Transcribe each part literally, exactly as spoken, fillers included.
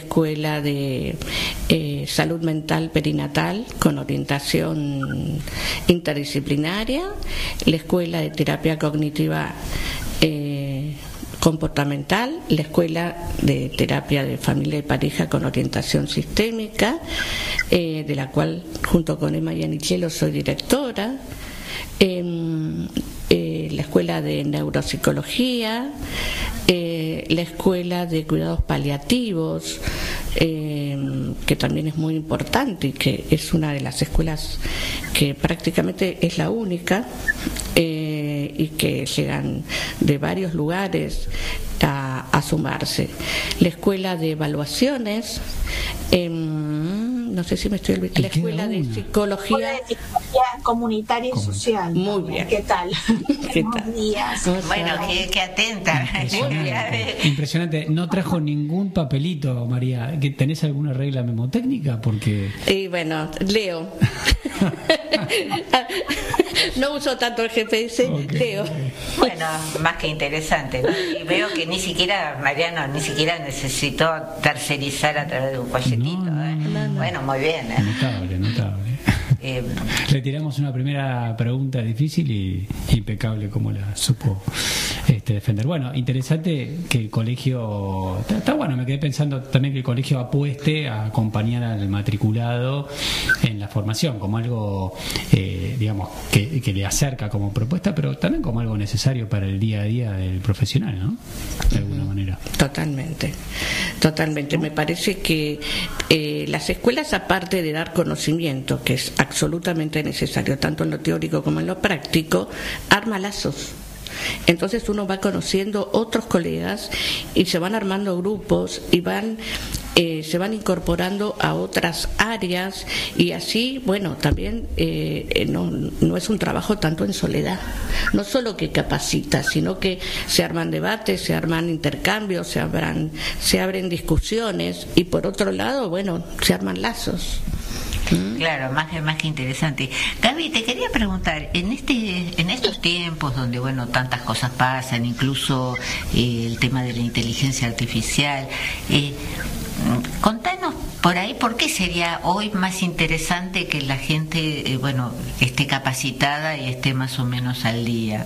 escuela de eh, salud mental perinatal con orientación interdisciplinaria, la escuela de terapia cognitiva eh, comportamental, la escuela de terapia de familia y pareja con orientación sistémica, eh, de la cual junto con Emma Yanichelo soy directora, eh, eh, la escuela de neuropsicología, eh, la escuela de cuidados paliativos, eh, que también es muy importante y que es una de las escuelas que prácticamente es la única, eh, y que llegan de varios lugares a, a sumarse. La escuela de evaluaciones, eh, no sé si me estoy olvidando, la escuela de psicología, de psicología comunitaria y social. Muy bien. ¿Qué tal? ¿Qué Buenos tal? días. Bueno, qué, qué atenta. Impresionante. Impresionante. No trajo ningún papelito, María. ¿Que ¿Tenés alguna regla memotécnica? Porque... Y bueno, leo. No uso tanto el G P S, okay, leo. Okay. Bueno, más que interesante, ¿no? Y veo que ni siquiera, Mariano, ni siquiera necesitó tercerizar a través de un folletito. No, no, ¿eh? no, no. Bueno, muy bien. ¿eh? Notable, notable. Eh, Le tiramos una primera pregunta difícil y impecable como la supo este, defender. Bueno, interesante que el colegio, está, está bueno, me quedé pensando también que el colegio apueste a acompañar al matriculado en la formación como algo, eh, digamos, que, que le acerca como propuesta, pero también como algo necesario para el día a día del profesional, ¿no? De alguna manera. Totalmente, totalmente. Me parece que eh, las escuelas, aparte de dar conocimiento, que es absolutamente necesario, tanto en lo teórico como en lo práctico, arma lazos. Entonces uno va conociendo otros colegas y se van armando grupos y van eh, se van incorporando a otras áreas, y así, bueno, también eh, no, no es un trabajo tanto en soledad, no solo que capacita, sino que se arman debates, se arman intercambios, se abran, se abren discusiones, y por otro lado, bueno, se arman lazos. Claro, más que, más que interesante. Gaby, te quería preguntar, en este en estos tiempos donde, bueno, tantas cosas pasan, incluso eh, el tema de la inteligencia artificial, eh, contanos por ahí por qué sería hoy más interesante que la gente, eh, bueno, esté capacitada y esté más o menos al día.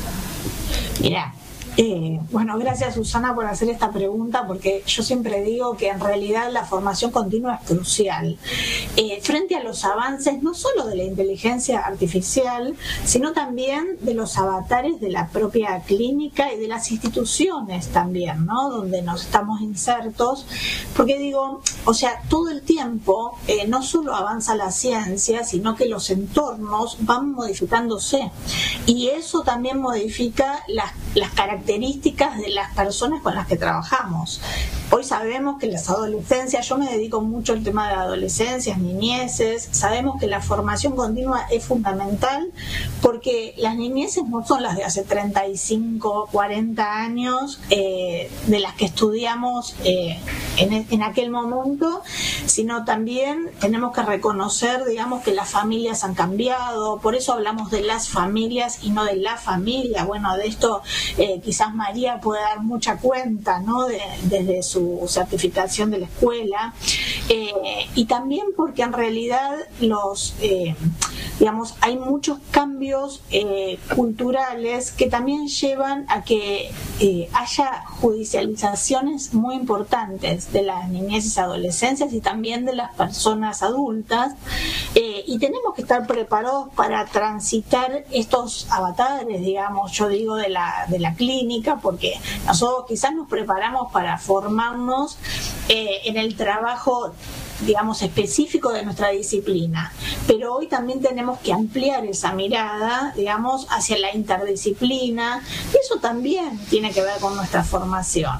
Mira, Eh, bueno, gracias Susana por hacer esta pregunta, porque yo siempre digo que en realidad la formación continua es crucial eh, frente a los avances no solo de la inteligencia artificial, sino también de los avatares de la propia clínica y de las instituciones también, ¿no? Donde nos estamos insertos, porque digo, o sea, todo el tiempo eh, no solo avanza la ciencia, sino que los entornos van modificándose, y eso también modifica las, las características características de las personas con las que trabajamos. Hoy sabemos que las adolescencias, yo me dedico mucho al tema de adolescencias, niñeces, sabemos que la formación continua es fundamental, porque las niñeces no son las de hace treinta y cinco, cuarenta años, eh, de las que estudiamos eh, en, en aquel momento, sino también tenemos que reconocer, digamos, que las familias han cambiado, por eso hablamos de las familias y no de la familia. Bueno, de esto eh, quizás María puede dar mucha cuenta, ¿no? De, desde su certificación de la escuela, eh, y también porque en realidad los eh, digamos, hay muchos cambios eh, culturales que también llevan a que eh, haya judicializaciones muy importantes de las niñeces y adolescencias, y también de las personas adultas, eh, y tenemos que estar preparados para transitar estos avatares, digamos, yo digo de la, de la clínica, porque nosotros quizás nos preparamos para formarnos eh, en el trabajo, digamos, específico de nuestra disciplina, pero hoy también tenemos que ampliar esa mirada, digamos, hacia la interdisciplina, y eso también tiene que ver con nuestra formación.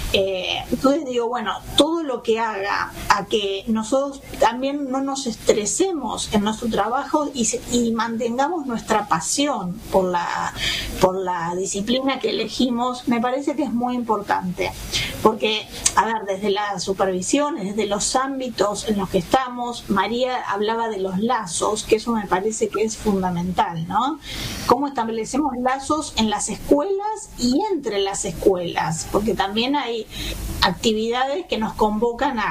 Eh, entonces digo, bueno, todo lo que haga a que nosotros también no nos estresemos en nuestro trabajo y, y mantengamos nuestra pasión por la, por la disciplina que elegimos, me parece que es muy importante, porque, a ver, desde la supervisión, desde los ámbitos en los que estamos, María hablaba de los lazos, que eso me parece que es fundamental, ¿no? Cómo establecemos lazos en las escuelas y entre las escuelas, porque también hay actividades que nos convocan a